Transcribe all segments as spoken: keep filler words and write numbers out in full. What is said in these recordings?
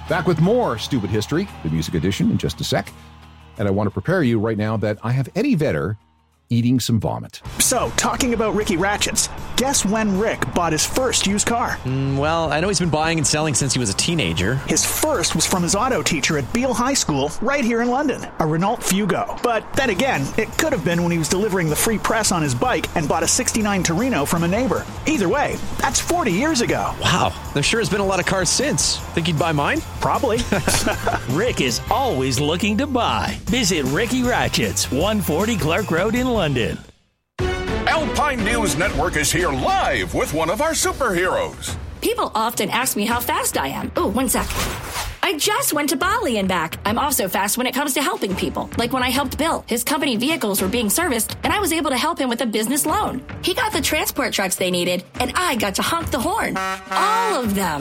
Back with more Stupid History, the music edition, in just a sec. And I want to prepare you right now that I have Eddie Vedder eating some vomit. So, talking about Ricky Ratchets, guess when Rick bought his first used car? Mm, well, I know he's been buying and selling since he was a teenager. His first was from his auto teacher at Beale High School, right here in London, a Renault Fugo. But then again, it could have been when he was delivering the free press on his bike and bought a sixty-nine Torino from a neighbor. Either way, that's forty years ago. Wow, there sure has been a lot of cars since. Think he'd buy mine? Probably. Rick is always looking to buy. Visit Ricky Ratchets, one forty Clark Road in London. Alpine News Network is here live with one of our superheroes. People often ask me how fast I am. Oh, one sec. I just went to Bali and back. I'm also fast when it comes to helping people. Like when I helped Bill. His company vehicles were being serviced, and I was able to help him with a business loan. He got the transport trucks they needed, and I got to honk the horn. All of them.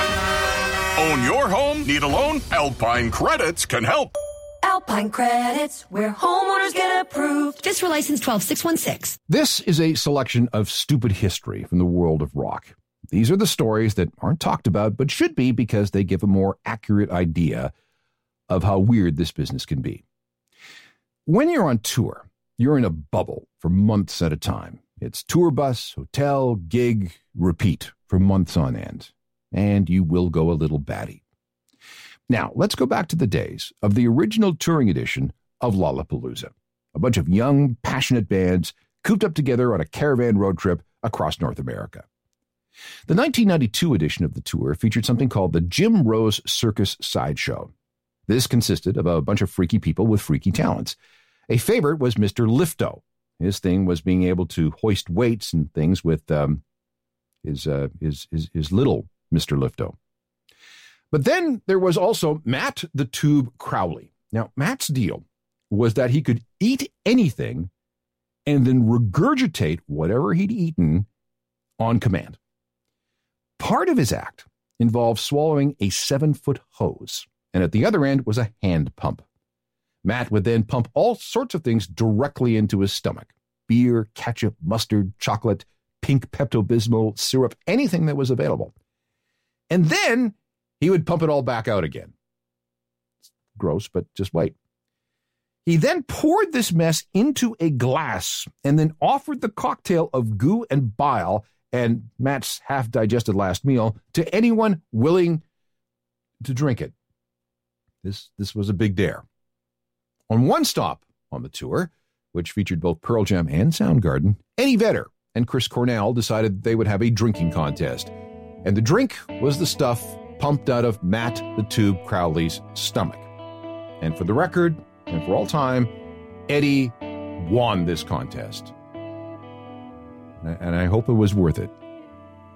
Own your home? Need a loan? Alpine Credits can help. Alpine Credits, where homeowners get approved. Just for license twelve six one six. This is a selection of stupid history from the world of rock. These are the stories that aren't talked about, but should be because they give a more accurate idea of how weird this business can be. When you're on tour, you're in a bubble for months at a time. It's tour bus, hotel, gig, repeat for months on end. And you will go a little batty. Now, let's go back to the days of the original touring edition of Lollapalooza. A bunch of young, passionate bands cooped up together on a caravan road trip across North America. The nineteen ninety-two edition of the tour featured something called the Jim Rose Circus Sideshow. This consisted of a bunch of freaky people with freaky talents. A favorite was Mister Lifto. His thing was being able to hoist weights and things with um, his, uh, his, his, his little Mister Lifto. But then there was also Matt the Tube Crowley. Now, Matt's deal was that he could eat anything and then regurgitate whatever he'd eaten on command. Part of his act involved swallowing a seven-foot hose, and at the other end was a hand pump. Matt would then pump all sorts of things directly into his stomach. Beer, ketchup, mustard, chocolate, pink Pepto-Bismol, syrup, anything that was available. And then he would pump it all back out again. Gross, but just wait. He then poured this mess into a glass and then offered the cocktail of goo and bile and Matt's half-digested last meal to anyone willing to drink it. This, this was a big dare. On one stop on the tour, which featured both Pearl Jam and Soundgarden, Eddie Vedder and Chris Cornell decided they would have a drinking contest. And the drink was the stuff pumped out of Matt the Tube Crowley's stomach. And for the record, and for all time, Eddie won this contest. And I hope it was worth it.